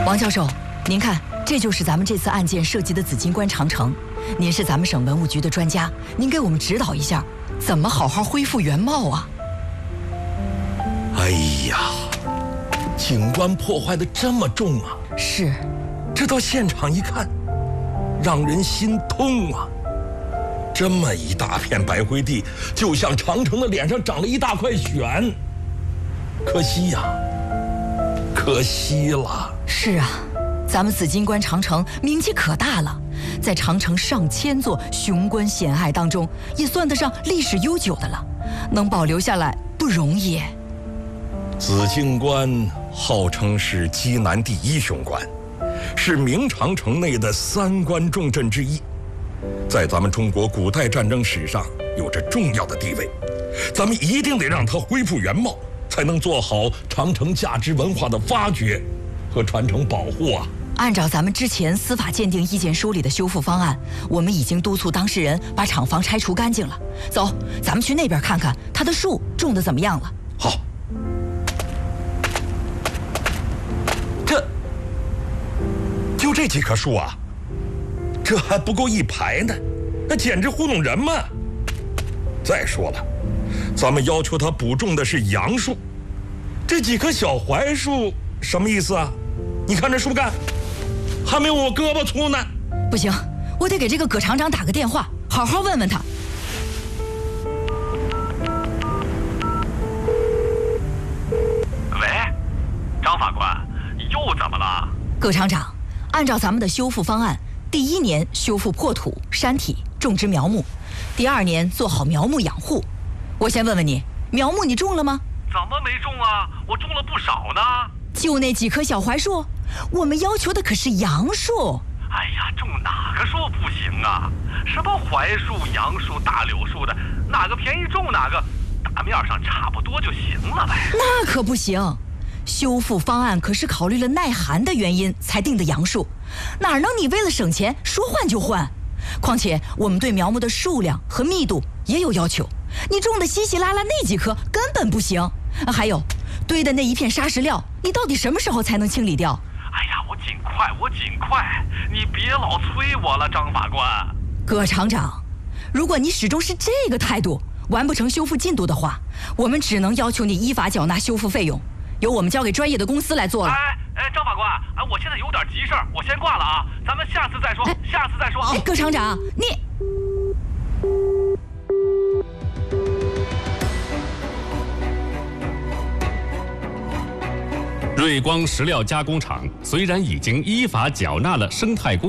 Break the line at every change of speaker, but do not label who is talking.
王教授，您看，这就是咱们这次案件涉及的紫金关长城。您是咱们省文物局的专家，您给我们指导一下，怎么好好恢复原貌啊？
哎呀，景观破坏的这么重啊！
是，
这到现场一看，让人心痛啊！这么一大片白灰地，就像长城的脸上长了一大块癣。可惜呀，可惜了。
是啊，咱们紫金关长城名气可大了，在长城上千座雄关险隘当中，也算得上历史悠久的了，能保留下来不容易。
紫金关号称是畿南第一雄关，是明长城内的3关重镇之一，在咱们中国古代战争史上有着重要的地位。咱们一定得让它恢复原貌，才能做好长城价值文化的发掘和传承保护啊！
按照咱们之前司法鉴定意见书里的修复方案，我们已经督促当事人把厂房拆除干净了。走，咱们去那边看看它的树种得怎么样了。
好。就这几棵树啊，这还不够一排呢，那简直糊弄人嘛！再说了，咱们要求他补种的是杨树，这几棵小槐树什么意思啊？你看这树干，还没有我胳膊粗呢。
不行，我得给这个葛厂长打个电话，好好问问他。
喂，张法官，又怎么了？
葛厂长，按照咱们的修复方案，第1年修复破土山体，种植苗木；第2年做好苗木养护。我先问问你，苗木你种了吗？
怎么没种啊？我种了不少呢。
就那几棵小槐树，我们要求的可是杨树。
哎呀，种哪个树不行啊？什么槐树、杨树、大柳树的，哪个便宜种哪个，大面上差不多就行了呗。
那可不行。修复方案可是考虑了耐寒的原因才定的杨树，哪能你为了省钱说换就换？况且我们对苗木的数量和密度也有要求，你种的稀稀拉拉那几棵根本不行。还有堆的那一片沙石料，你到底什么时候才能清理掉？
哎呀，我尽快，你别老催我了，张法官。
葛厂长，如果你始终是这个态度，完不成修复进度的话，我们只能要求你依法缴纳修复费用，由我们交给专业的公司来做了。
张法官，我现在有点急事儿，我先挂了啊，咱们下次再说，下次再说啊。
葛厂长，你。
瑞光石料加工厂虽然已经依法缴纳了生态工